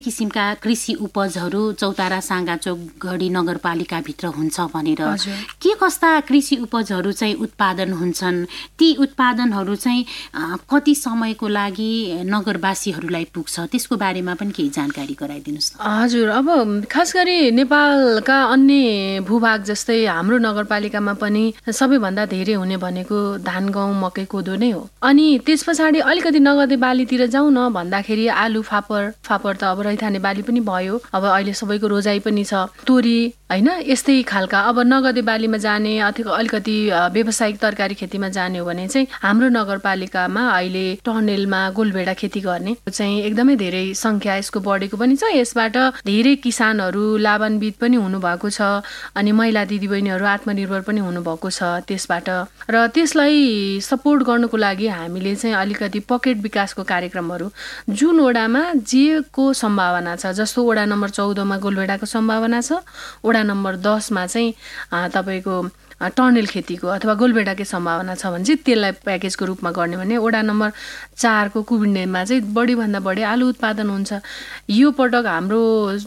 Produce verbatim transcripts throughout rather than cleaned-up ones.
किसिमका कृषि उपजहरू चौतारा साँगाचोक गढी नगरपालिकाभित्र हुन्छ भनेर के कस्ता कृषि उपजहरू चाहिँ उत्पादन हुन्छन्, ती उत्पादनहरू चाहिँ कति समयको लागि नगरवासीहरूलाई पुग्छ, त्यसको बारेमा पनि केही जानकारी गराइदिनुहोस्। हजुर, अब खास गरी नेपालका अन्य भूभाग जस्तै हाम्रो नगरपालिकामा पनि सबैभन्दा धेरै हुने भनेको धान, गहुँ, मकै, कोदो नै हो। अनि त्यस पछाडि अलिकति नगदे बालीतिर जाउँ न भन्दाखेरि आलु, फापर फापर त अब रैथाने बाली पनि भयो, अब अहिले सबैको रोजाइ पनि छ, तोरी हैन, यस्तै खालका। अब नगदे बालीमा जाने अथवा अलिकति व्यावसायिक तरकारी खेतीमा जाने हो भने चाहिँ हाम्रो नगरपालिकामा अहिले टर्नेलमा गोलभेडा खेती गर्ने चाहिँ एकदमै धेरै संख्या यसको बढेको पनि छ। यसबाट धेरै किसानहरू लाभान्वित पनि हुनुभएको छ अनि महिला दिदीबहिनीहरू आत्मनिर्भर पनि हुनुभएको छ त्यसबाट। र त्यसलाई सपोर्ट गर्नको लागि हामीले चाहिँ अलिकति पकेट विकासको कार्यक्रमहरू जुन वडामा जेको सम्भावना छ, जस्तो वडा नम्बर चौधमा गोलभेडाको सम्भावना छ, वडा नम्बर दसमा चाहिँ तपाईँको टर्नेल खेतीको अथवा गोलभेडाकै सम्भावना छ भने चाहिँ त्यसलाई प्याकेजको रूपमा गर्ने भने वडा नम्बर चारको कुबिन्डेमा चाहिँ बढीभन्दा बढी आलु उत्पादन हुन्छ। यो पटक हाम्रो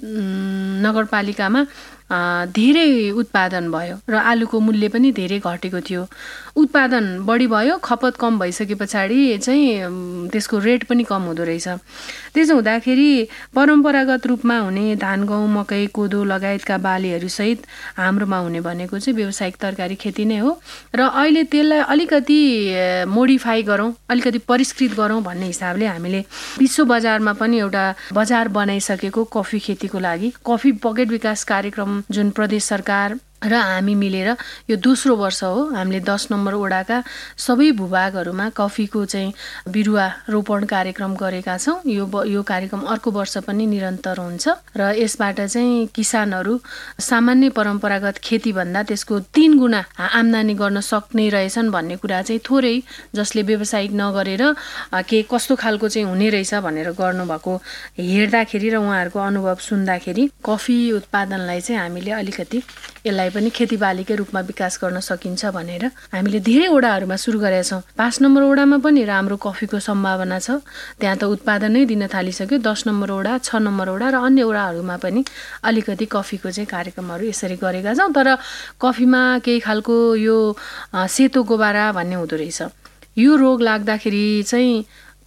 नगरपालिकामा धेरै उत्पादन भयो र आलुको मूल्य पनि धेरै घटेको थियो। उत्पादन बढी भयो, खपत कम भइसके पछाडि चाहिँ त्यसको रेट पनि कम हुँदो रहेछ। त्यसो हुँदाखेरि परम्परागत रूपमा हुने धान, गहुँ, मकै, कोदो लगायतका बालीहरू सहित हाम्रोमा हुने भनेको चाहिँ व्यावसायिक तरकारी खेती नै हो। र अहिले त्यसलाई अलिकति मोडिफाई गरौँ, अलिकति परिष्कृत गरौँ भन्ने हिसाबले हामीले विश्व बजारमा पनि एउटा बजार बनाइसकेको कफी खेतीको लागि कफी पकेट विकास कार्यक्रम जुन प्रदेश सरकार र हामी मिलेर यो दोस्रो वर्ष हो, हामीले दस नम्बर वडाका सबै भूभागहरूमा कफीको चाहिँ बिरुवा रोपण कार्यक्रम गरेका छौँ। यो यो कार्यक्रम अर्को वर्ष पनि निरन्तर हुन्छ र यसबाट चाहिँ किसानहरू सामान्य परम्परागत खेतीभन्दा त्यसको तीन गुणा आम्दानी गर्न सक्ने रहेछन् भन्ने कुरा चाहिँ थोरै जसले व्यावसायिक नगरेर के कस्तो खालको चाहिँ हुने रहेछ भनेर गर्नुभएको हेर्दाखेरि र उहाँहरूको अनुभव सुन्दाखेरि कफी उत्पादनलाई चाहिँ हामीले अलिकति यसलाई पनि खेतीबालीकै रूपमा विकास गर्न सकिन्छ भनेर हामीले धेरै वडाहरूमा सुरु गरेका छौँ। पाँच नम्बर वडामा पनि राम्रो कफीको सम्भावना छ, त्यहाँ त उत्पादन नै दिन थालिसक्यो। दस नम्बर वडा, छ नम्बर वडा र अन्य वडाहरूमा पनि अलिकति कफीको चाहिँ कार्यक्रमहरू यसरी गरेका छौँ। तर कफीमा केही खालको यो सेतो गोबारा भन्ने हुँदो रहेछ। यो रोग लाग्दाखेरि चाहिँ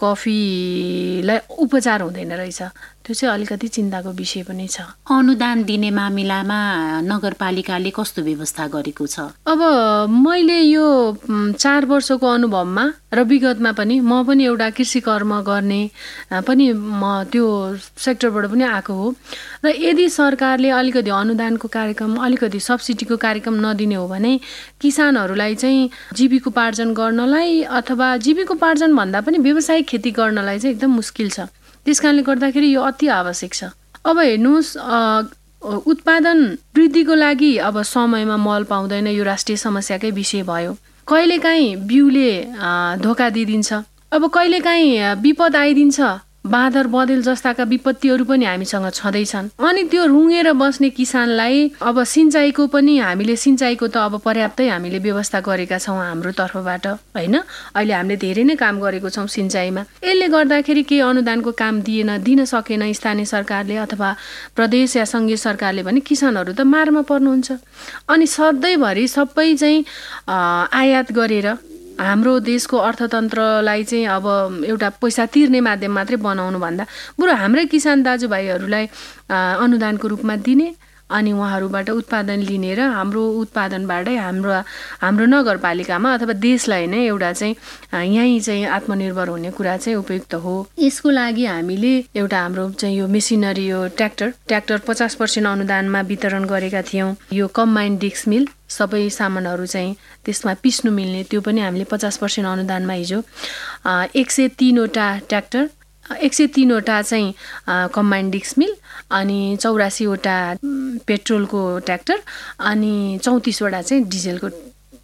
कफीलाई उपचार हुँदैन रहेछ, त्यो चाहिँ अलिकति चिन्ताको विषय पनि छ। अनुदान दिने मामिलामा नगरपालिकाले कस्तो व्यवस्था गरेको छ? अब मैले यो चार वर्षको अनुभवमा र विगतमा पनि म पनि एउटा कृषि कर्म गर्ने पनि म त्यो सेक्टरबाट पनि आएको हो र यदि सरकारले अलिकति अनुदानको कार्यक्रम, अलिकति सब्सिडीको कार्यक्रम नदिने हो भने किसानहरूलाई चाहिँ जीविकोपार्जन गर्नलाई अथवा जीविकोपार्जन भन्दा पनि व्यावसायिक खेती गर्नलाई चाहिँ एकदम मुस्किल छ। त्यस कारणले गर्दाखेरि यो अति आवश्यक छ। अब हेर्नुहोस्, उत्पादन वृद्धिको लागि अब समयमा मल पाउँदैन, यो राष्ट्रिय समस्याकै विषय भयो। कहिलेकाहीँ बिउले धोका दिइदिन्छ, अब कहिलेकाहीँ विपद आइदिन्छ, बाँदर बँदेल जस्ताका विपत्तिहरू पनि हामीसँग छँदैछन्। अनि त्यो रुँगेर बस्ने किसानलाई अब सिँचाइको पनि हामीले सिँचाइको त अब पर्याप्तै हामीले व्यवस्था गरेका छौँ हाम्रो तर्फबाट होइन। अहिले हामीले धेरै नै काम गरेको छौँ सिँचाइमा। यसले गर्दाखेरि केही अनुदानको काम दिएन दिन सकेन स्थानीय सरकारले अथवा प्रदेश या सङ्घीय सरकारले भने किसानहरू त मारमा पर्नुहुन्छ। अनि सधैँभरि सबै चाहिँ आयात गरेर हाम्रो देशको अर्थतन्त्रलाई चाहिँ अब एउटा पैसा तिर्ने माध्यम मात्रै बनाउनु भन्दा बरु हाम्रै किसान दाजुभाइहरूलाई अनुदानको रूपमा दिने अनि उहाँहरूबाट उत्पादन लिने र हाम्रो उत्पादनबाटै हाम्रो हाम्रो नगरपालिकामा अथवा देशलाई नै एउटा चाहिँ यहीँ चाहिँ आत्मनिर्भर हुने कुरा चाहिँ उपयुक्त हो। यसको लागि हामीले एउटा हाम्रो चाहिँ यो मेसिनरी, यो ट्र्याक्टर ट्र्याक्टर पचास पर्सेन्ट अनुदानमा वितरण गरेका थियौँ। यो कम्बाइन्ड डिस्क मिल सबै सामानहरू चाहिँ त्यसमा पिस्नु मिल्ने त्यो पनि हामीले पचास पर्सेन्ट अनुदानमा हिजो एक सय तिनवटा ट्र्याक्टर, एक सय तिनवटा चाहिँ कम्बाइन्ड डिस्क मिल अनि चौरासीवटा पेट्रोलको ट्र्याक्टर अनि चौतिसवटा चाहिँ डिजेलको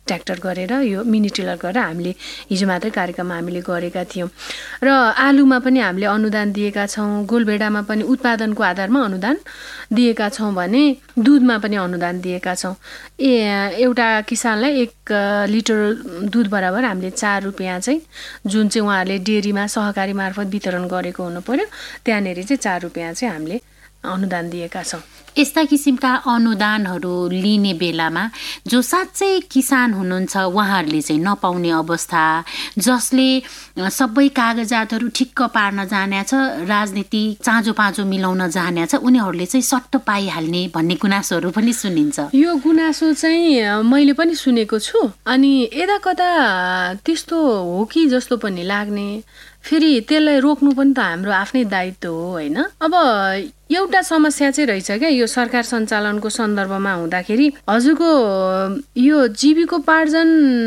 ट्र्याक्टर गरेर यो मिनी टिलर गरेर हामीले हिजो मात्रै कार्यक्रममा हामीले गरेका थियौँ। र आलुमा पनि हामीले अनुदान दिएका छौँ, गोलभेडामा पनि उत्पादनको आधारमा अनुदान दिएका छौँ भने दुधमा पनि अनुदान दिएका छौँ। ए एउटा किसानलाई एक लिटर दुध बराबर हामीले चार रुपियाँ चाहिँ जुन चाहिँ उहाँहरूले डेरीमा सहकारी मार्फत वितरण गरेको हुनु पर्यो त्यहाँनिर चाहिँ चार रुपियाँ चाहिँ हामीले अनुदान दिएका छौँ। यस्ता किसिमका अनुदानहरू लिने बेलामा जो साँच्चै किसान हुनुहुन्छ उहाँहरूले चाहिँ नपाउने अवस्था, जसले सबै कागजातहरू ठिक्क पार्न जानेछ, राजनीति चाँजो पाँजो मिलाउन जानेछ, उनीहरूले चाहिँ सट्ट पाइहाल्ने भन्ने गुनासोहरू पनि सुनिन्छ। यो गुनासो चाहिँ मैले पनि सुनेको छु। अनि यता कता त्यस्तो हो कि जस्तो पनि लाग्ने। फेरि त्यसलाई रोक्नु पनि त हाम्रो आफ्नै दायित्व हो होइन। अब एउटा समस्या चाहिँ रहेछ क्या यो सरकार सञ्चालनको सन्दर्भमा हुँदाखेरि हजुरको यो जीविकोपार्जन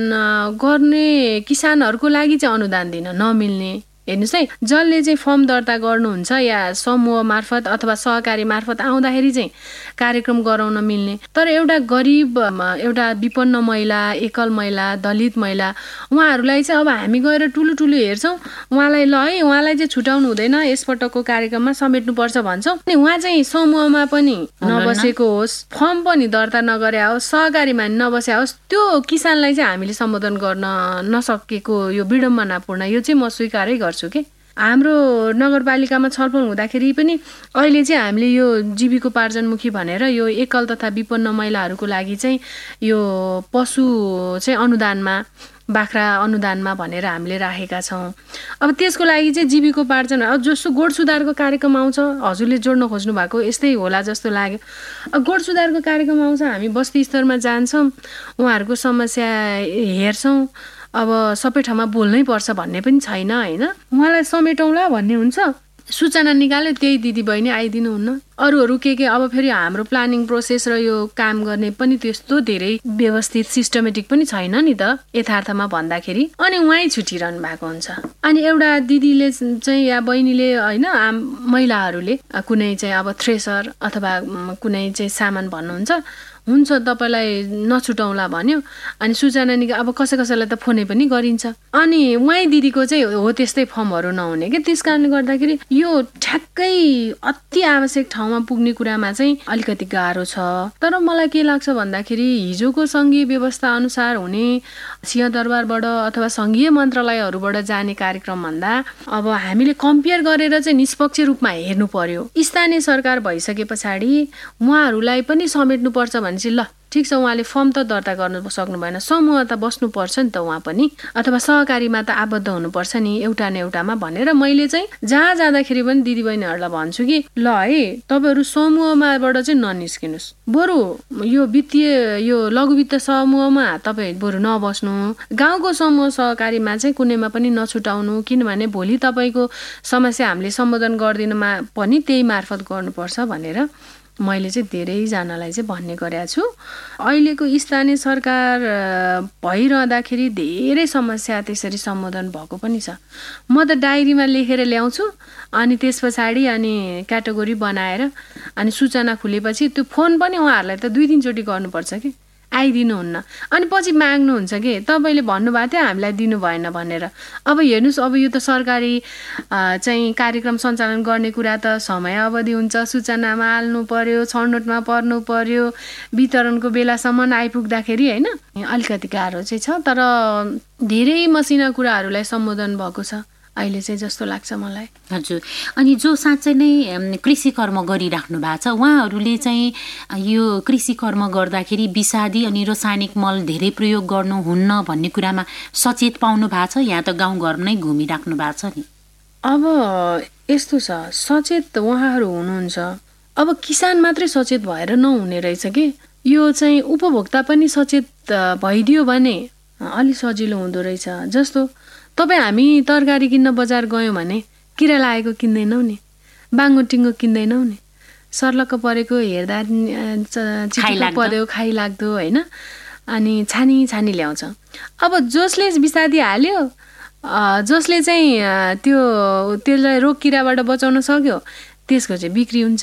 गर्ने किसानहरूको लागि चाहिँ अनुदान दिन नमिल्ने। हेर्नुहोस् है, जसले चाहिँ फर्म दर्ता गर्नुहुन्छ या समूह मार्फत अथवा सहकारी मार्फत आउँदाखेरि चाहिँ कार्यक्रम गराउन मिल्ने, तर एउटा गरिब एउटा विपन्न महिला, एकल महिला, दलित महिला उहाँहरूलाई चाहिँ अब हामी गएर ठुलो ठुलो हेर्छौँ, उहाँलाई ल है उहाँलाई चाहिँ छुटाउनु हुँदैन, यसपटकको कार्यक्रममा समेट्नुपर्छ भन्छौँ। अनि उहाँ चाहिँ समूहमा पनि नबसेको होस्, फर्म पनि दर्ता नगरे होस्, सहकारीमा नबसे होस्, त्यो किसानलाई चाहिँ हामीले सम्बोधन गर्न नसकेको यो विडम्बनापूर्ण, यो चाहिँ म स्वीकारै गर्छु कि। हाम्रो नगरपालिकामा छलफल हुँदाखेरि पनि अहिले चाहिँ हामीले यो जीविकोपार्जनमुखी भनेर यो एकल तथा विपन्न महिलाहरूको लागि चाहिँ यो पशु चाहिँ अनुदानमा, बाख्रा अनुदानमा भनेर हामीले राखेका छौँ। अब त्यसको लागि चाहिँ जीविकोपार्जन अब जस्तो गोठ सुधारको कार्यक्रम आउँछ, हजुरले जोड्न खोज्नु भएको यस्तै होला जस्तो लाग्यो। अब गोठ सुधारको कार्यक्रम आउँछ, हामी बस्ती स्तरमा जान्छौँ, उहाँहरूको समस्या हेर्छौँ। अब सबै ठाउँमा बोल्नै पर्छ भन्ने पनि छैन होइन। उहाँलाई समेटौँला भन्ने हुन्छ, सूचना निकाल्यो त्यही दिदी बहिनी आइदिनुहुन्न। अरूहरू के के अब फेरि हाम्रो प्लानिङ प्रोसेस र यो काम गर्ने पनि त्यस्तो धेरै व्यवस्थित सिस्टमेटिक पनि छैन नि त यथार्थमा भन्दाखेरि। अनि उहाँ छुटिरहनु भएको हुन्छ। अनि एउटा दिदीले चाहिँ या बहिनीले होइन महिलाहरूले कुनै चाहिँ अब थ्रेसर अथवा कुनै चाहिँ सामान भन्नुहुन्छ, हुन्छ तपाईँलाई नछुटाउँला भन्यो। अनि सूचना निका अब कसै कसैलाई त फोनै पनि गरिन्छ। अनि उहाँ दिदीको चाहिँ हो त्यस्तै फर्महरू नहुने कि, त्यस कारणले गर्दाखेरि यो ठ्याक्कै अति आवश्यक ठाउँमा पुग्ने कुरामा चाहिँ अलिकति गाह्रो छ। तर मलाई के लाग्छ भन्दाखेरि हिजोको सङ्घीय व्यवस्था अनुसार हुने सिंहदरबारबाट अथवा सङ्घीय मन्त्रालयहरूबाट जाने कार्यक्रम भन्दा अब हामीले कम्पेयर गरेर चाहिँ निष्पक्ष रूपमा हेर्नु पर्यो। स्थानीय सरकार भइसके पछाडि उहाँहरूलाई पनि समेट्नुपर्छ भने चाहिँ ल ठिक छ, उहाँले फर्म त दर्ता गर्नु सक्नु भएन, समूह त बस्नुपर्छ नि त उहाँ पनि, अथवा सहकारीमा त आबद्ध हुनुपर्छ नि एउटा न एउटामा भनेर मैले चाहिँ जहाँ जाँदाखेरि पनि दिदीबहिनीहरूलाई भन्छु कि ल है तपाईँहरू समूहमाबाट चाहिँ ननिस्किनुहोस्, बरु यो वित्तीय यो लघु वित्त समूहमा तपाईँ बरु नबस्नु, गाउँको समूह सहकारीमा चाहिँ कुनैमा पनि नछुटाउनु, किनभने भोलि तपाईँको समस्या हामीले सम्बोधन गरिदिनुमा पनि त्यही मार्फत गर्नुपर्छ भनेर मैले चाहिँ धेरैजनालाई चाहिँ भन्ने गरेको छु। अहिलेको स्थानीय सरकार भइरहँदाखेरि धेरै समस्या त्यसरी सम्बोधन भएको पनि छ। म त डायरीमा लेखेर ल्याउँछु, अनि त्यस पछाडि अनि क्याटेगोरी बनाएर अनि सूचना खुलेपछि त्यो फोन पनि उहाँहरूलाई त दुई तिनचोटि गर्नुपर्छ कि आइदिनुहुन्न। अनि पछि माग्नुहुन्छ कि तपाईँले भन्नुभएको थियो हामीलाई दिनु भएन भनेर। अब हेर्नुहोस्, अब यो त सरकारी चाहिँ कार्यक्रम सञ्चालन गर्ने कुरा त समय अवधि हुन्छ, सूचनामा हाल्नु पर्यो, छनौटमा पर्नु पर्यो, वितरणको बेलासम्म आइपुग्दाखेरि होइन अलिकति गाह्रो चाहिँ छ। तर धेरै मसिना कुराहरूलाई सम्बोधन भएको छ अहिले चाहिँ जस्तो लाग्छ मलाई। हजुर, अनि जो साँच्चै नै कृषि कर्म गरिराख्नु भएको छ उहाँहरूले चाहिँ यो कृषि कर्म गर्दाखेरि विषादी अनि रासायनिक मल धेरै प्रयोग गर्नुहुन्न भन्ने कुरामा सचेत पाउनु भएको छ, यहाँ त गाउँघर नै घुमिराख्नु भएको छ नि। अब यस्तो छ, सचेत उहाँहरू हुनुहुन्छ, अब किसान मात्रै सचेत भएर नहुने रहेछ कि, यो चाहिँ उपभोक्ता पनि सचेत भइदियो भने अलि सजिलो हुँदो रहेछ। जस्तो तपाईँ हामी तरकारी किन्न बजार गयौँ भने किरा लागेको किन्दैनौँ नि, बाङ्गो टिङ्गो किन्दैनौँ नि, सर्लक्क परेको हेर्दा चिटिक्क पऱ्यो खाइ लाग्दो होइन, अनि छानी छानी ल्याउँछ। अब जसले विषादी हाल्यो, जसले चाहिँ त्यो त्यसलाई रोग किराबाट बचाउन सक्यो त्यसको चाहिँ बिक्री हुन्छ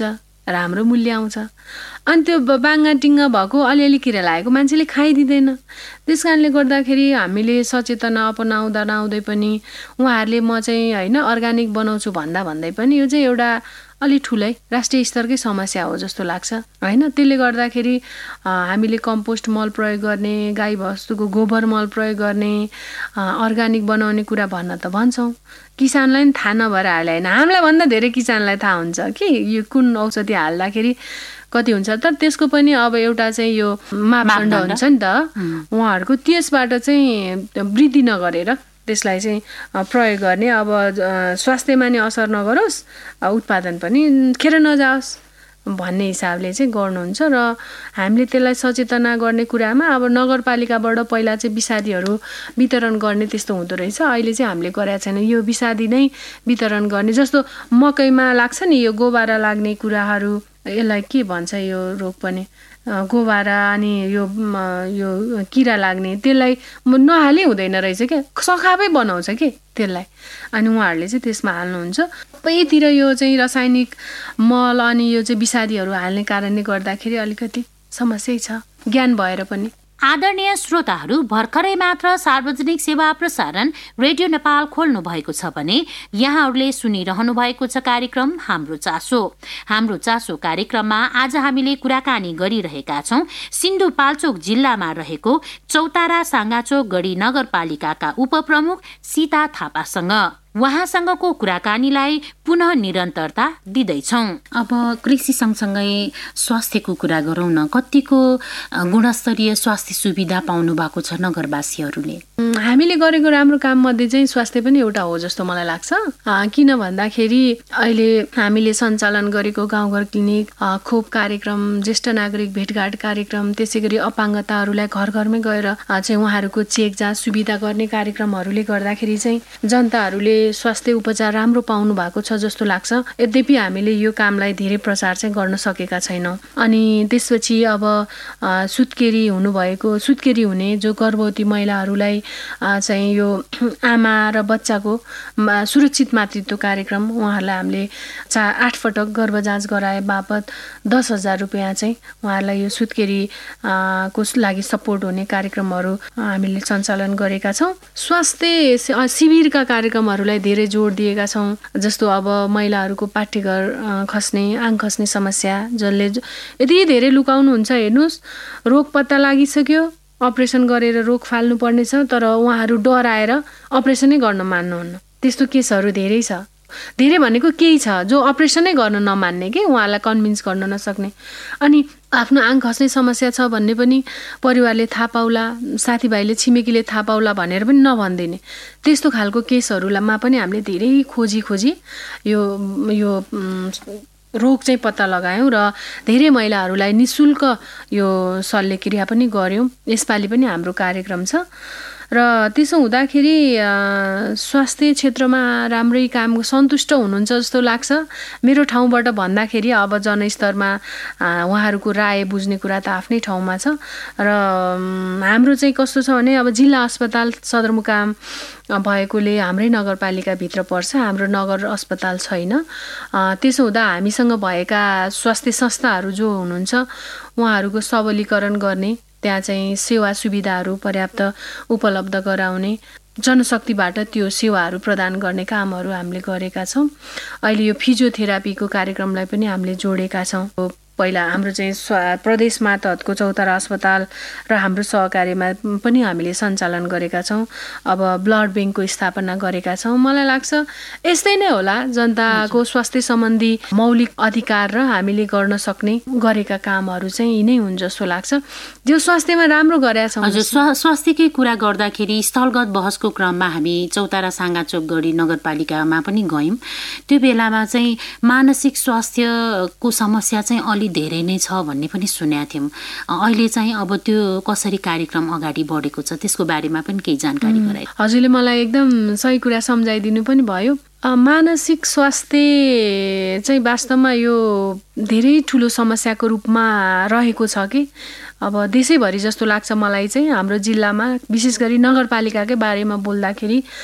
राम्रो मूल्य आउँछ। अनि त्यो बाङ्गाटिङ्ग भएको अलिअलि किरा लागेको मान्छेले खाइदिँदैन। त्यस कारणले गर्दाखेरि हामीले सचेतना अपनाउँदा नआउँदै पनि उहाँहरूले म चाहिँ होइन अर्ग्यानिक बनाउँछु भन्दा भन्दै पनि यो चाहिँ एउटा अलि ठुलै राष्ट्रिय स्तरकै समस्या हो जस्तो लाग्छ होइन। त्यसले गर्दाखेरि हामीले कम्पोस्ट मल प्रयोग गर्ने, गाई वस्तुको गोबर मल प्रयोग गर्ने, अर्ग्यानिक बनाउने कुरा भन्न त भन्छौँ, किसानलाई पनि थाहा नभएर हाले होइन, हामीलाई भन्दा धेरै किसानलाई थाहा हुन्छ कि यो कुन औषधि हाल्दाखेरि कति हुन्छ। तर त्यसको पनि अब एउटा चाहिँ यो मापदण्ड हुन्छ नि त, उहाँहरूको त्यसबाट चाहिँ वृद्धि नगरेर त्यसलाई चाहिँ प्रयोग गर्ने, अब स्वास्थ्यमा नि असर नगरोस्, उत्पादन पनि खेर नजाओस् भन्ने हिसाबले चाहिँ गर्नुहुन्छ। र हामीले त्यसलाई सचेतना गर्ने कुरामा अब नगरपालिकाबाट पहिला चाहिँ विषादीहरू वितरण गर्ने त्यस्तो हुँदो रहेछ। अहिले चाहिँ हामीले गरेका छैन यो विषादी नै वितरण गर्ने। जस्तो मकैमा लाग्छ नि यो गोबारा लाग्ने कुराहरू, यसलाई के भन्छ यो रोग पनि गोबारा, अनि यो यो किरा लाग्ने, त्यसलाई नहाले हुँदैन रहेछ क्या, सखापै बनाउँछ कि त्यसलाई। अनि उहाँहरूले चाहिँ त्यसमा हाल्नुहुन्छ। सबैतिर यो चाहिँ रासायनिक मल अनि यो चाहिँ विषादीहरू हाल्ने कारणले गर्दाखेरि अलिकति समस्या छ, ज्ञान भएर पनि। आदरणीय श्रोताहरू, भर्खरै मात्र सार्वजनिक सेवा प्रसारण रेडियो नेपाल खोल्नु भएको छ भने यहाँहरूले सुनिरहनु भएको छ कार्यक्रम हाम्रो चासो। हाम्रो चासो कार्यक्रममा आज हामीले कुराकानी गरिरहेका छौं सिन्धुपाल्चोक जिल्लामा रहेको चौतारा साङ्गाचोक गढी नगरपालिकाका उपप्रमुख सीता थापासँग। उहाँसँगको कुराकानीलाई पुनः निरन्तरता दिँदैछौँ। अब कृषि सँगसँगै स्वास्थ्यको कुरा गरौँ न। कतिको गुणस्तरीय स्वास्थ्य सुविधा पाउनु भएको छ नगरवासीहरूले? हामीले गरेको राम्रो काम मध्ये चाहिँ स्वास्थ्य पनि एउटा हो जस्तो मलाई लाग्छ। किन भन्दाखेरि अहिले हामीले सञ्चालन गरेको गाउँघर क्लिनिक, खोप कार्यक्रम, ज्येष्ठ नागरिक भेटघाट कार्यक्रम, त्यसै गरी अपाङ्गताहरूलाई घर घरमै गएर चाहिँ उहाँहरूको चेक जाँच सुविधा गर्ने कार्यक्रमहरूले गर्दाखेरि चाहिँ जनताहरूले स्वास्थ्य उपचार राम्रो पाउनु भएको छ जस्तो लाग्छ। यद्यपि हामीले यो कामलाई धेरै प्रचार चाहिँ गर्न सकेका छैनौँ। अनि त्यसपछि अब सुत्केरी हुनुभएको सुत्केरी हुने जो गर्भवती महिलाहरूलाई चाहिँ यो आमा र बच्चाको सुरक्षित मातृत्व कार्यक्रम उहाँहरूलाई हामीले चा आठ पटक गर्भ जाँच गराए बापत दस हजार रुपियाँ चाहिँ उहाँहरूलाई यो सुत्केरी को लागि सपोर्ट हुने कार्यक्रमहरू हामीले सञ्चालन गरेका छौँ। स्वास्थ्य शिविरका कार्यक्रमहरूलाई धेरै जोड दिएका छौँ। जस्तो अब महिलाहरूको पाठ्यघर खस्ने, आङ खस्ने समस्या जसले यति धेरै लुकाउनुहुन्छ, हेर्नुहोस् रोग पत्ता लागिसक्यो, अपरेसन गरेर रोग फाल्नु पर्नेछ, तर उहाँहरू डराएर अपरेसनै गर्न मान्नुहुन्न। त्यस्तो केसहरू धेरै छ। धेरै भनेको केही छ जो अपरेसनै गर्न नमान्ने कि उहाँलाई कन्भिन्स गर्न नसक्ने। अनि आफ्नो आङ खस्ने समस्या छ भन्ने पनि परिवारले थाहा पाउला, साथीभाइले छिमेकीले थाहा पाउला भनेर पनि नभनिदिने, त्यस्तो खालको केसहरूमा पनि हामीले धेरै खोजी खोजी यो यो रोग चाहिँ पत्ता लगायौँ र धेरै महिलाहरूलाई निःशुल्क यो शल्यक्रिया पनि गऱ्यौँ। यसपालि पनि हाम्रो कार्यक्रम छ। र त्यसो हुँदाखेरि स्वास्थ्य क्षेत्रमा राम्रै काम सन्तुष्ट हुनुहुन्छ जस्तो लाग्छ। मेरो ठाउँबाट भन्दाखेरि अब जनस्तरमा उहाँहरूको राय बुझ्ने कुरा त आफ्नै ठाउँमा छ। र हाम्रो चाहिँ कस्तो छ भने अब जिल्ला अस्पताल सदरमुकाम भएकोले हाम्रै नगरपालिकाभित्र पर्छ, हाम्रो नगर अस्पताल छैन। त्यसो हुँदा हामीसँग भएका स्वास्थ्य संस्थाहरू जो हुनुहुन्छ उहाँहरूको सबलीकरण गर्ने, त्यहाँ चाहिँ सेवा सुविधाहरू पर्याप्त उपलब्ध गराउने, जनशक्तिबाट त्यो सेवाहरू प्रदान गर्ने कामहरू हामीले गरेका छौँ। अहिले यो फिजियोथेरापीको कार्यक्रमलाई पनि हामीले जोडेका छौँ। पहिला हाम्रो चाहिँ प्रदेश मातहतको चौतारा अस्पताल र हाम्रो सहकार्यमा पनि हामीले सञ्चालन गरेका छौँ। अब ब्लड ब्याङ्कको स्थापना गरेका छौँ। मलाई लाग्छ यस्तै नै होला जनताको स्वास्थ्य सम्बन्धी मौलिक अधिकार र हामीले गर्न सक्ने गरेका कामहरू चाहिँ यी नै हुन् जस्तो लाग्छ। जो स्वास्थ्यमा राम्रो गरेका छौँ। हजुर, स्वास्थ्यकै कुरा गर्दाखेरि स्थलगत बहसको क्रममा हामी चौतारा साङ्गाचोक गढी नगरपालिकामा पनि गयौँ। त्यो बेलामा चाहिँ मानसिक स्वास्थ्यको समस्या चाहिँ अलि धेरै नै छ भन्ने पनि सुनेका थियौँ। अहिले चाहिँ अब त्यो कसरी कार्यक्रम अगाडि बढेको छ त्यसको बारेमा पनि केही जानकारी गराए। हजुरले मलाई एकदम सही कुरा सम्झाइदिनु पनि भयो। मानसिक स्वास्थ्य चाहिँ वास्तवमा यो धेरै ठुलो समस्याको रूपमा रहेको छ कि अब देशैभरि जस्तो लाग्छ मलाई चाहिँ। हाम्रो जिल्लामा विशेष गरी नगरपालिकाकै बारेमा बोल्दाखेरि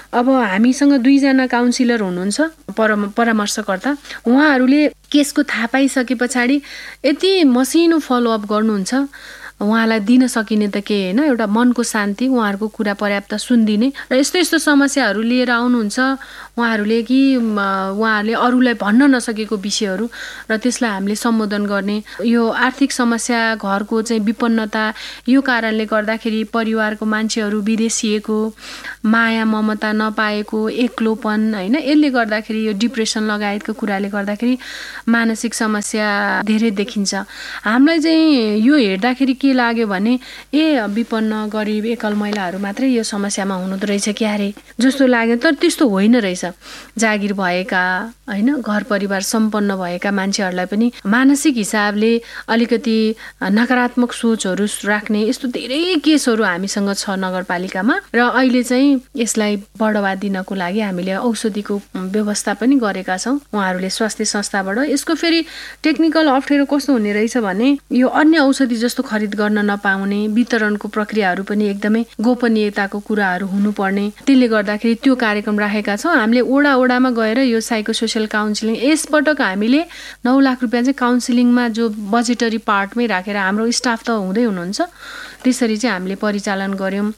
अब हामीसँग दुईजना काउन्सिलर हुनुहुन्छ परम परामर्शकर्ता, उहाँहरूले केसको थाहा पाइसके पछाडि यति मसिनो फलोअप गर्नुहुन्छ, उहाँलाई दिन सकिने त के होइन, एउटा मनको शान्ति, उहाँहरूको कुरा पर्याप्त सुनिदिने र यस्तो यस्तो समस्याहरू लिएर आउनुहुन्छ उहाँहरूले कि उहाँहरूले अरूलाई भन्न नसकेको विषयहरू र त्यसलाई हामीले सम्बोधन गर्ने, यो आर्थिक समस्या, घरको चाहिँ विपन्नता, यो कारणले गर्दाखेरि परिवारको मान्छेहरू विदेशिएको, माया ममता नपाएको, एक्लोपन होइन, यसले गर्दाखेरि यो डिप्रेसन लगायतको कुराले गर्दाखेरि मानसिक समस्या धेरै देखिन्छ। हामीलाई चाहिँ यो हेर्दाखेरि के लाग्यो भने ए विपन्न गरिब एकल महिलाहरू मात्रै यो समस्यामा हुनुहुँदो रहेछ क्या रे जस्तो लाग्यो, तर त्यस्तो होइन रहेछ। जागिर भएका होइन, घर परिवार सम्पन्न भएका मान्छेहरूलाई पनि मानसिक हिसाबले अलिकति नकारात्मक सोचहरू राख्ने यस्तो धेरै केसहरू हामीसँग छ नगरपालिकामा, र अहिले चाहिँ यसलाई बढावा दिनको लागि हामीले औषधिको व्यवस्था पनि गरेका छौँ उहाँहरूले स्वास्थ्य संस्थाबाट। यसको फेरि टेक्निकल अप्ठ्यारो कस्तो हुने रहेछ भने यो अन्य औषधि जस्तो खरिद गर्न नपाउने, वितरणको प्रक्रियाहरू पनि एकदमै गोपनीयताको कुराहरू हुनुपर्ने, त्यसले गर्दाखेरि त्यो कार्यक्रम राखेका छौँ हामीले। ओडा ओडामा गएर यो साइको सोसियल काउन्सिलिङ, यसपटक हामीले नौ लाख रुपियाँ चाहिँ काउन्सिलिङमा जो बजेटरी पार्टमै राखेर, हाम्रो स्टाफ त हुँदै हुनुहुन्छ, त्यसरी चाहिँ हामीले परिचालन गऱ्यौँ।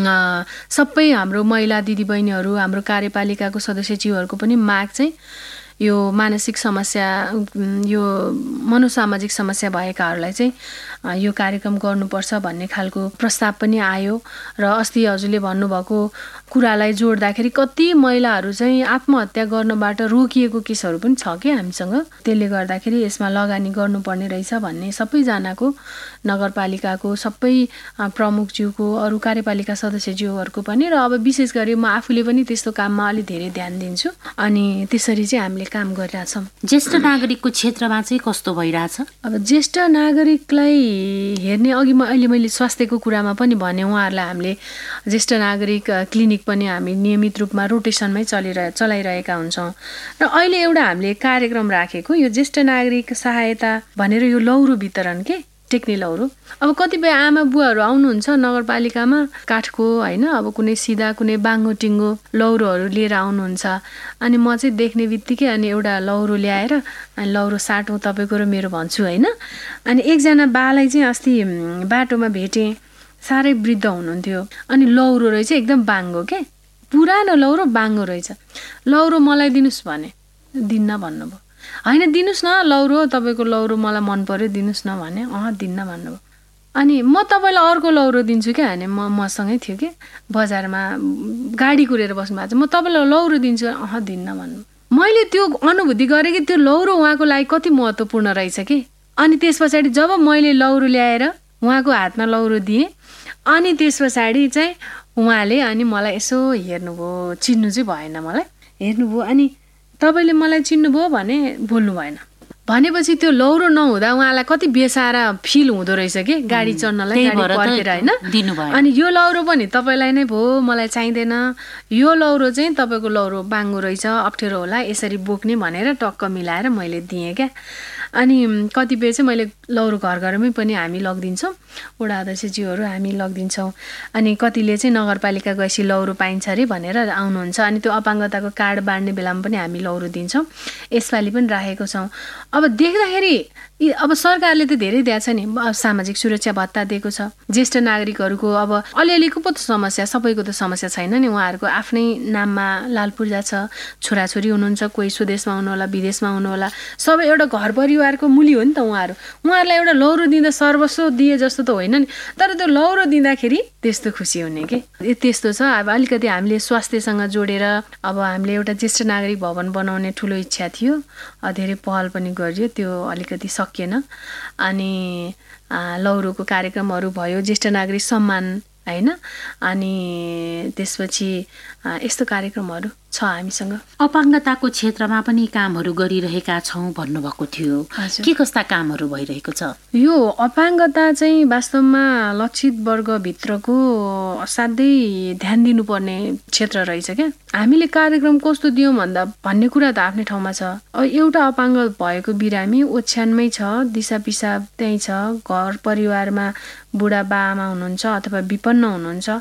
सबै हाम्रो महिला दिदीबहिनीहरू, हाम्रो कार्यपालिकाको सदस्यज्यूहरूको पनि माग चाहिँ यो मानसिक समस्या, यो मनोसामाजिक समस्या भएकाहरूलाई चाहिँ यो कार्यक्रम गर्नुपर्छ भन्ने खालको प्रस्ताव पनि आयो। र अस्ति हजुरले भन्नुभएको कुरालाई जोड्दाखेरि कति महिलाहरू चाहिँ आत्महत्या गर्नबाट रोकिएको केसहरू पनि छ कि हामीसँग, त्यसले गर्दाखेरि यसमा लगानी गर्नुपर्ने रहेछ भन्ने सबैजनाको, नगरपालिकाको सबै प्रमुखज्यूको, अरू कार्यपालिका सदस्यज्यूहरूको पनि, र अब विशेष गरी म आफूले पनि त्यस्तो काममा अलि धेरै ध्यान दिन्छु, अनि त्यसरी चाहिँ हामीले काम गरिरहेछौँ। ज्येष्ठ नागरिकको क्षेत्रमा चाहिँ कस्तो भइरहेछ? अब ज्येष्ठ नागरिकलाई हेर्ने अघि म अहिले मैले स्वास्थ्यको कुरामा पनि भने, उहाँहरूलाई हामीले ज्येष्ठ नागरिक क्लिनिक पनि हामी नियमित रूपमा रोटेसनमै चलिरहे चलाइरहेका हुन्छौँ। र अहिले एउटा हामीले कार्यक्रम राखेको यो ज्येष्ठ नागरिक सहायता भनेर, यो लौरो वितरण के टेक्ने लौरो। अब कतिपय आमा बुवाहरू आउनुहुन्छ नगरपालिकामा काठको होइन, अब कुनै सिधा कुनै बाङ्गो टिङ्गो लौरोहरू लिएर आउनुहुन्छ, अनि म चाहिँ देख्ने बित्तिकै अनि एउटा लौरो ल्याएर अनि लौरो साटौँ तपाईँको र मेरो भन्छु होइन। अनि एकजना बालाई चाहिँ अस्ति बाटोमा भेटेँ, साह्रै वृद्ध हुनुहुन्थ्यो, अनि लौरो रहेछ एकदम बाङ्गो के, पुरानो लौरो बाङ्गो रहेछ। लौरो मलाई दिनुहोस् भने दिन्न भन्नुभयो। होइन दिनुहोस् न लौरो, तपाईँको लौरो मलाई मन पर्यो दिनुहोस् न भने, अँ दिन्न भन्नुभयो। अनि म तपाईँलाई अर्को लौरो दिन्छु क्या भने, म मसँगै थियो कि बजारमा गाडी कुरेर बस्नु भएको छ, म तपाईँलाई लौरो दिन्छु, अँ दिन्न भन्नु। मैले त्यो अनुभूति गरेँ कि त्यो लौरो उहाँको लागि कति महत्त्वपूर्ण रहेछ कि। अनि त्यस पछाडि जब मैले लौरो ल्याएर उहाँको हातमा लौरो दिएँ, अनि त्यस पछाडि चाहिँ उहाँले अनि मलाई यसो हेर्नुभयो, चिन्नु चाहिँ भएन मलाई, हेर्नुभयो, अनि तपाईँले मलाई चिन्नुभयो भने बोल्नु भएन। भनेपछि त्यो लौरो नहुँदा उहाँलाई कति बेसारा फिल हुँदो रहेछ कि गाडी चढ्नलाई, गाडी पर्खेर होइन। अनि यो लौरो पनि तपाईँलाई नै भयो, मलाई चाहिँदैन, यो लौरो चाहिँ तपाईँको लौरो बाङ्गो रहेछ, अप्ठ्यारो होला, यसरी बोक्ने भनेर टक्क मिलाएर मैले दिएँ क्या। अनि कतिपय चाहिँ मैले लौरो घर घरमै पनि हामी लगिदिन्छौँ, वडा अध्यक्षज्यूहरू हामी लगिदिन्छौँ। अनि कतिले चाहिँ नगरपालिका गएपछि लौरो पाइन्छ अरे भनेर आउनुहुन्छ, अनि त्यो अपाङ्गताको कार्ड बाँड्ने बेलामा पनि हामी लौरो दिन्छौँ। यसपालि पनि राखेको छौँ। अब देख्दाखेरि अब सरकारले त धेरै दिएको छ नि, सामाजिक सुरक्षा भत्ता दिएको छ, ज्येष्ठ नागरिकहरूको अब अलिअलिको पो त समस्या, सबैको त समस्या छैन नि, उहाँहरूको आफ्नै नाममा लाल पूर्जा छ, छोराछोरी हुनुहुन्छ, कोही स्वदेशमा हुनुहोला, विदेशमा हुनुहोला, सबै एउटा घर परिवारको मूल्य हो नि त उहाँहरू। उहाँहरूलाई एउटा लौरो दिँदा सर्वस्व दिए जस्तो त होइन नि, तर त्यो लौरो दिँदाखेरि त्यस्तो खुसी हुने कि त्यस्तो छ। अब अलिकति हामीले स्वास्थ्यसँग जोडेर अब हामीले एउटा ज्येष्ठ नागरिक भवन बनाउने ठुलो इच्छा थियो, धेरै पहल पनि गरियो, त्यो अलिकति सकिएन। अनि लौरोको कार्यक्रमहरू भयो, ज्येष्ठ नागरिक सम्मान होइन, अनि त्यसपछि यस्तो कार्यक्रमहरू छ हामीसँग। अपाङ्गताको क्षेत्रमा पनि कामहरू गरिरहेका छौँ भन्नुभएको थियो, के कस्ता कामहरू भइरहेको छ? यो अपाङ्गता चाहिँ वास्तवमा लक्षित वर्गभित्रको असाध्यै ध्यान दिनुपर्ने क्षेत्र रहेछ क्या। हामीले कार्यक्रम कस्तो दियौँ भन्दा भन्ने कुरा त आफ्नै ठाउँमा छ। एउटा अपाङ्ग भएको बिरामी ओछ्यानमै छ, दिशा पिसाब त्यहीँ छ, घर परिवारमा बुढा बाआमा हुनुहुन्छ अथवा विपन्न हुनुहुन्छ,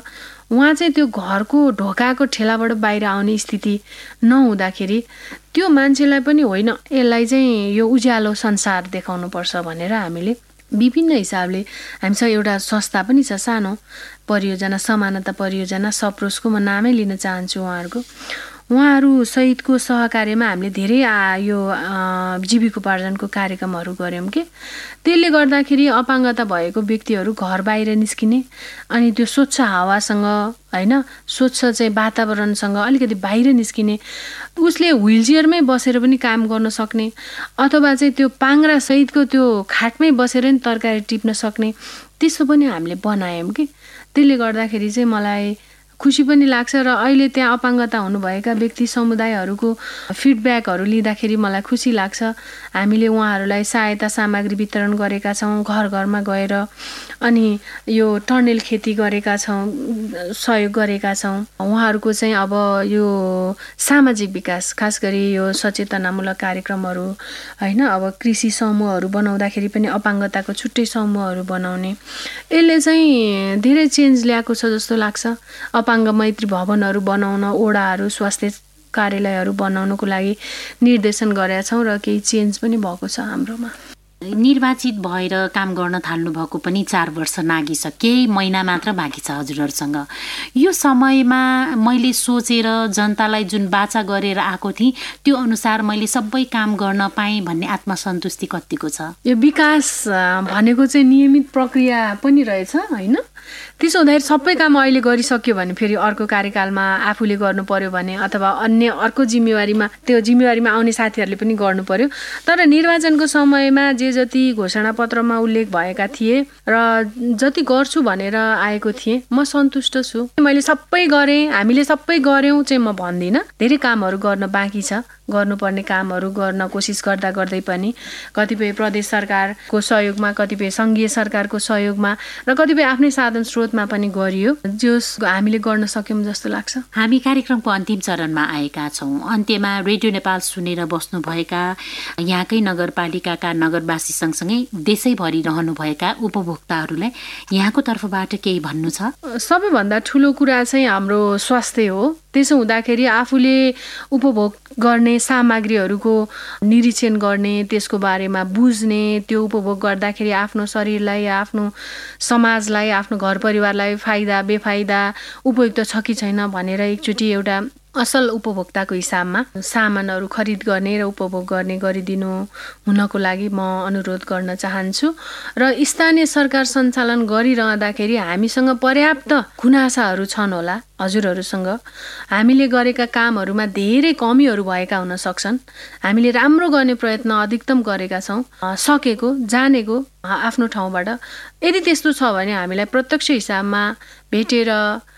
उहाँ चाहिँ त्यो घरको ढोकाको ठेलाबाट बाहिर आउने स्थिति नहुँदाखेरि त्यो मान्छेलाई पनि होइन यसलाई चाहिँ यो उज्यालो संसार देखाउनुपर्छ भनेर हामीले विभिन्न हिसाबले हामीसँग एउटा संस्था पनि छ, सानो परियोजना, समानता परियोजना, सप्रोसको म नामै लिन चाहन्छु उहाँहरूको। उहाँहरू सहितको सहकार्यमा हामीले धेरै यो जीविकोपार्जनको कार्यक्रमहरू गऱ्यौँ कि त्यसले गर्दाखेरि अपाङ्गता भएको व्यक्तिहरू घर बाहिर निस्किने अनि त्यो स्वच्छ हावासँग होइन स्वच्छ चाहिँ वातावरणसँग अलिकति बाहिर निस्किने, उसले व्हिलचेयरमै बसेर पनि काम गर्न सक्ने अथवा चाहिँ त्यो पाङ्ग्रा सहितको त्यो खाटमै बसेर नि तरकारी टिप्न सक्ने त्यस्तो पनि हामीले बनायौँ कि। त्यसले गर्दाखेरि चाहिँ मलाई खुसी पनि लाग्छ र अहिले त्यहाँ अपाङ्गता हुनुभएका व्यक्ति समुदायहरूको फिडब्याकहरू लिँदाखेरि मलाई खुसी लाग्छ। हामीले उहाँहरूलाई सहायता सामग्री वितरण गरेका छौँ, घर घरमा गएर अनि यो टर्नेल खेती गरेका छौँ, सहयोग गरेका छौँ। उहाँहरूको चाहिँ अब यो सामाजिक विकास, खास गरी यो सचेतनामूलक कार्यक्रमहरू होइन, अब कृषि समूहहरू बनाउँदाखेरि पनि अपाङ्गताको छुट्टै समूहहरू बनाउने, यसले चाहिँ धेरै चेन्ज ल्याएको छ जस्तो लाग्छ। अपाङ्ग मैत्री भवनहरू बनाउन, ओडाहरू, स्वास्थ्य कार्यालयहरू बनाउनको लागि निर्देशन गरेका छौँ र केही चेन्ज पनि भएको छ हाम्रोमा। निर्वाचित भएर काम गर्न थाल्नु भएको पनि चार वर्ष नागिसक्यो, केही महिना मात्र बाँकी छ हजुरहरूसँग। यो समयमा मैले सोचेर जनतालाई जुन बाचा गरेर आएको थिएँ त्यो अनुसार मैले सबै काम गर्न पाएँ भन्ने आत्मसन्तुष्टि कतिको छ? यो विकास भनेको चाहिँ नियमित प्रक्रिया पनि रहेछ होइन। त्यसो हुँदाखेरि सबै काम अहिले गरिसक्यो भने फेरि अर्को कार्यकालमा आफूले गर्नु पर्यो भने अथवा अन्य अर्को जिम्मेवारीमा त्यो जिम्मेवारीमा आउने साथीहरूले पनि गर्नु पर्यो। तर निर्वाचनको समयमा जे जति घोषणापत्रमा उल्लेख भएका थिए र जति गर्छु भनेर आएको थिएँ म सन्तुष्ट छु। मैले सबै गरेँ, हामीले सबै गऱ्यौँ चाहिँ म भन्दिनँ, धेरै कामहरू गर्न बाँकी छ। गर्नुपर्ने कामहरू गर्न कोसिस गर्दा गर्दै पनि कतिपय प्रदेश सरकारको सहयोगमा, कतिपय सङ्घीय सरकारको सहयोगमा र कतिपय आफ्नै साधन स्रोतमा पनि गरियो, जस हामीले गर्न सक्यौँ जस्तो लाग्छ। हामी कार्यक्रमको अन्तिम चरणमा आएका छौँ। अन्त्यमा रेडियो नेपाल सुनेर बस्नुभएका यहाँकै नगरपालिकाका नगरवासी सँगसँगै देशैभरि रहनुभएका उपभोक्ताहरूलाई यहाँको तर्फबाट केही भन्नु छ? सबैभन्दा ठुलो कुरा चाहिँ हाम्रो स्वास्थ्य हो। त्यसो हुँदाखेरि आफूले उपभोग गर्ने सामग्रीहरूको निरीक्षण गर्ने, त्यसको बारेमा बुझ्ने, त्यो उपभोग गर्दाखेरि आफ्नो शरीरलाई, आफ्नो समाजलाई, आफ्नो घर परिवारलाई फाइदा बेफाइदा उपयुक्त छ कि छैन भनेर एकचोटि एउटा असल उपभोक्ताको हिसाबमा सामानहरू खरिद गर्ने र उपभोग गर्ने गरिदिनु हुनको लागि म अनुरोध गर्न चाहन्छु। र स्थानीय सरकार सञ्चालन गरिरहँदाखेरि हामीसँग पर्याप्त गुनासाहरू छन् होला हजुरहरूसँग। हामीले गरेका कामहरूमा धेरै कमीहरू भएका हुन सक्छन्। हामीले राम्रो गर्ने प्रयत्न अधिकतम गरेका छौँ, सकेको जानेको आफ्नो ठाउँबाट। यदि त्यस्तो छ भने हामीलाई प्रत्यक्ष हिसाबमा भेटेर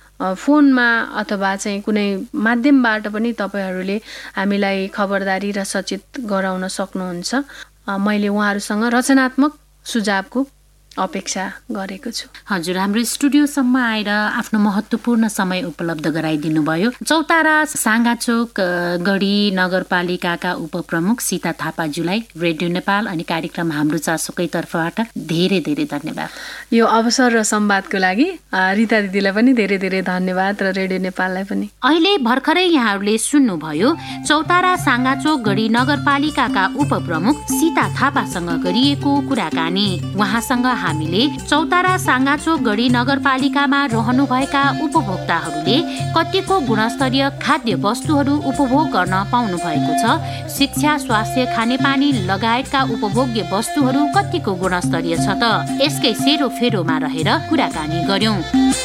फोनमा अथवा चाहिँ कुनै माध्यमबाट पनि तपाईँहरूले हामीलाई खबरदारी र सचेत गराउन सक्नुहुन्छ। मैले उहाँहरूसँग रचनात्मक सुझावको अपेक्षा गरेको छु। हजुर, हाम्रो स्टुडियोसम्म आएर आफ्नो महत्त्वपूर्ण समय उपलब्ध गराइदिनु भयो। चौतारा साङ्गाचोक गढी नगरपालिकाका उपप्रमुख सीता थापाज्यूलाई रेडियो नेपाल अनि कार्यक्रम हाम्रो चासोकै तर्फबाट धेरै धेरै धन्यवाद। यो अवसर र संवादको लागि रिता दिदीलाई पनि धेरै धेरै धन्यवाद र रेडियो नेपाललाई पनि। अहिले भर्खरै यहाँहरूले सुन्नुभयो चौतारा साङ्गाचोक गढी नगरपालिकाका उपप्रमुख सीता थापासँग गरिएको कुराकानी। उहाँसँग हामीले चौतारा साङ्गाचोक गढी नगरपालिकामा रहनुभएका उपभोक्ताहरूले कतिको गुणस्तरीय खाद्य वस्तुहरू उपभोग गर्न पाउनु भएको छ, शिक्षा, स्वास्थ्य, खानेपानी लगायतका उपभोग्य वस्तुहरू कतिको गुणस्तरीय छ त, यसकै सेरोफेरोमा रहेर कुराकानी गर्यौं।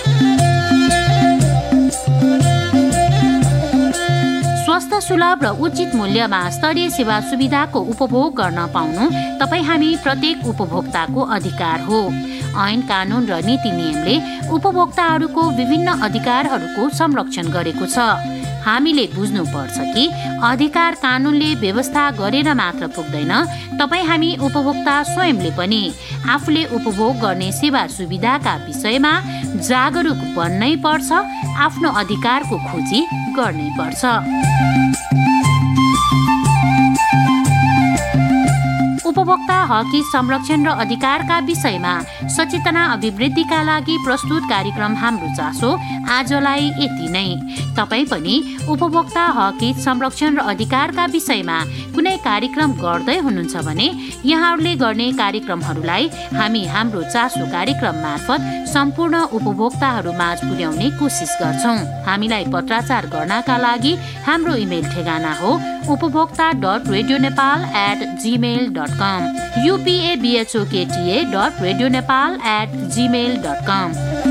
स्वस्थ, सुलभ र उचित मूल्यमा स्तरीय सेवा सुविधाको उपभोग गर्न पाउनु तपाईँ हामी प्रत्येक उपभोक्ताको अधिकार हो। ऐन, कानुन र नीति नियमले उपभोक्ताहरूको विभिन्न अधिकारहरूको संरक्षण गरेको छ। हामीले बुझ्नुपर्छ कि अधिकार कानुनले व्यवस्था गरेर मात्र पुग्दैन, तपाईँ हामी उपभोक्ता स्वयंले पनि आफूले उपभोग गर्ने सेवा सुविधाका विषयमा जागरुक बन्नै पर्छ, आफ्नो अधिकारको खोजी गर्नै पर्छ। उपभोक्ता हक हित संरक्षण र अधिकारका विषयमा सचेतना अभिवृद्धिका लागि प्रस्तुत कार्यक्रम हाम्रो चासो आजलाई यति नै। तपाईँ पनि उपभोक्ता हक हित संरक्षण र अधिकारका विषयमा कुनै कार्यक्रम गर्दै हुनुहुन्छ भने यहाँहरूले गर्ने कार्यक्रमहरूलाई हामी हाम्रो चासो कार्यक्रम मार्फत सम्पूर्ण उपभोक्ताहरू माझ पुर्याउने कोसिस गर्छौँ। हामीलाई पत्राचार गर्नका लागि हाम्रो इमेल ठेगाना हो उपभोक्ता dot radio Nepal at Gmail dot com युपिएबिएचओकेटिए dot radio Nepal at Gmail dot कम।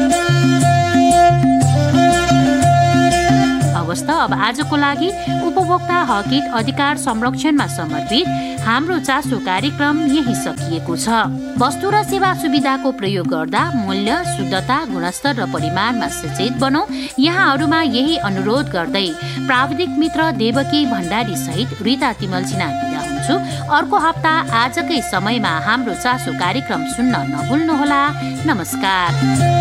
हवस् त अब आजको लागि उपभोक्ता हक हित अधिकार संरक्षणमा समर्पित हाम्रो चासो कार्यक्रम यही सकिएको छ। वस्तु र सेवा सुविधाको प्रयोग गर्दा मूल्य, शुद्धता, गुणस्तर र परिमाणमा सचेत बनौं, यहाँहरूमा यही अनुरोध गर्दै प्राविधिक मित्र देवकी भण्डारी सहित रीता तिमल सिन्हा बिदा हुन्छु। अर्को हप्ता आजकै समयमा हाम्रो चासो कार्यक्रम सुन्न नभुल्नुहोला। नमस्कार।